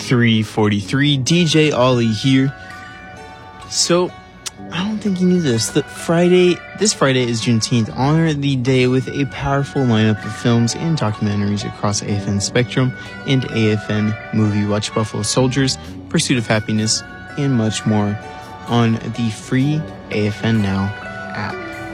3:43, DJ Ollie here. So, I don't think you knew this. This Friday is Juneteenth. Honor the day with a powerful lineup of films and documentaries across AFN Spectrum and AFN Movie. Watch Buffalo Soldiers, Pursuit of Happiness, and much more on the free AFN Now app.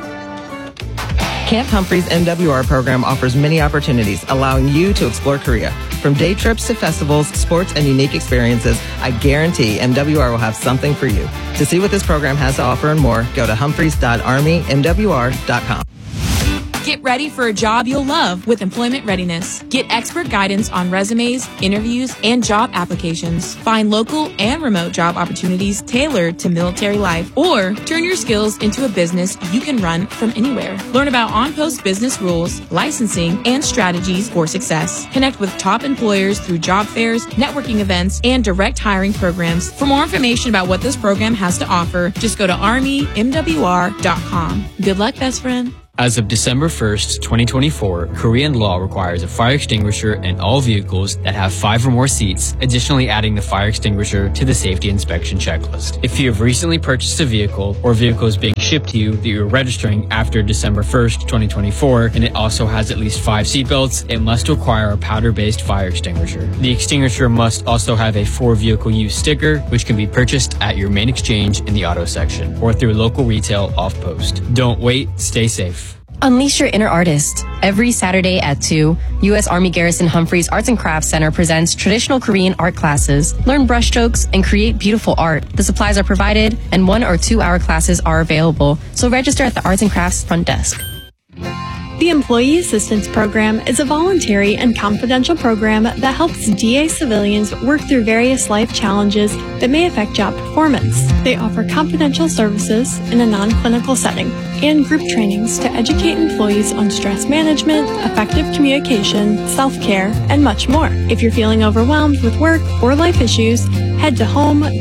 Camp Humphreys MWR program offers many opportunities, allowing you to explore Korea. From day trips to festivals, sports, and unique experiences, I guarantee MWR will have something for you. To see what this program has to offer and more, go to humphreys.armymwr.com. Get ready for a job you'll love with Employment Readiness. Get expert guidance on resumes, interviews, and job applications. Find local and remote job opportunities tailored to military life, or turn your skills into a business you can run from anywhere. Learn about on-post business rules, licensing, and strategies for success. Connect with top employers through job fairs, networking events, and direct hiring programs. For more information about what this program has to offer, just go to armymwr.com. Good luck, best friend. As of December 1st, 2024, Korean law requires a fire extinguisher in all vehicles that have 5 or more seats, additionally adding the fire extinguisher to the safety inspection checklist. If you have recently purchased a vehicle or vehicle is being shipped to you that you're registering after December 1st, 2024, and it also has at least 5 seatbelts, it must require a powder-based fire extinguisher. The extinguisher must also have a for vehicle use sticker, which can be purchased at your main exchange in the auto section or through local retail off-post. Don't wait, stay safe. Unleash your inner artist. Every Saturday at 2, U.S. Army Garrison Humphreys Arts and Crafts Center presents traditional Korean art classes. Learn brushstrokes and create beautiful art. The supplies are provided and 1 or 2 hour classes are available. So register at the Arts and Crafts front desk. The Employee Assistance Program is a voluntary and confidential program that helps DA civilians work through various life challenges that may affect job performance. They offer confidential services in a non-clinical setting and group trainings to educate employees on stress management, effective communication, self-care, and much more. If you're feeling overwhelmed with work or life issues, head to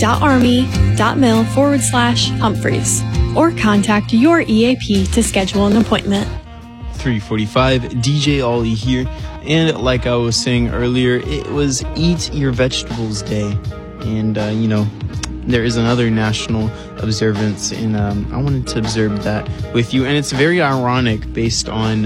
home.army.mil/Humphreys or contact your EAP to schedule an appointment. 3:45, DJ Ollie here, and like I was saying earlier, it was Eat Your Vegetables Day, and there is another national observance, and I wanted to observe that with you, and it's very ironic based on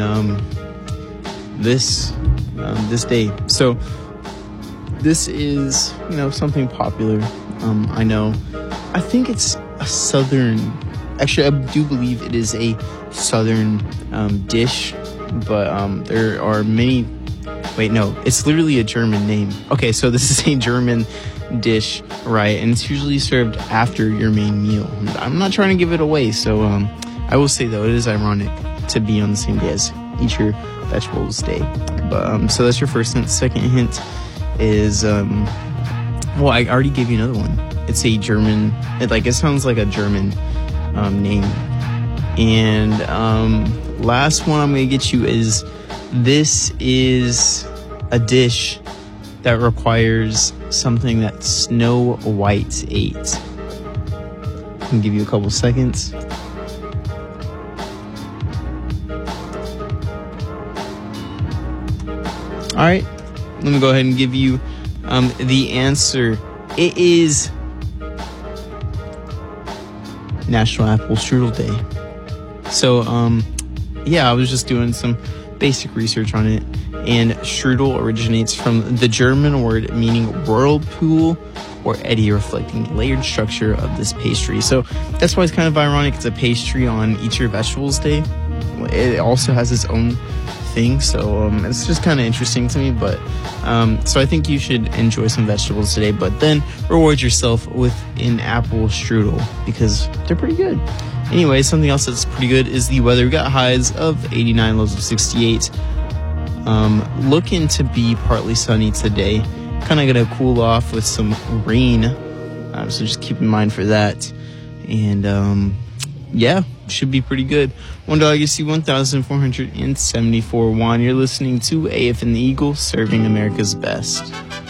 this day. So this is something popular. I know. I think it's a southern. Actually, I do believe it is a southern dish, but there are many. Wait, no, it's literally a German name. Okay, so this is a German dish, right? And it's usually served after your main meal. I'm not trying to give it away, so I will say though, it is ironic to be on the same day as Eat Your Vegetables Day. But so that's your first hint. Second hint is well, I already gave you another one. It's a German. It sounds like a German name. And last one I'm gonna get you is, this is a dish that requires something that Snow White ate. I can give you a couple seconds. All right, let me go ahead and give you the answer. It is National Apple Strudel Day. So, I was just doing some basic research on it, and strudel originates from the German word meaning whirlpool or eddy, reflecting the layered structure of this pastry. So that's why it's kind of ironic. It's a pastry on Eat Your Vegetables Day. It also has its own thing, so it's just kind of interesting to me. But so I think you should enjoy some vegetables today, but then reward yourself with an apple strudel because they're pretty good. Anyway, something else that's pretty good is the weather. We got highs of 89, lows of 68. Looking to be partly sunny today. Kind of gonna cool off with some rain, so just keep in mind for that. And should be pretty good. $1 gets you 1,474 won. You're listening to AFN the Eagle, serving America's best.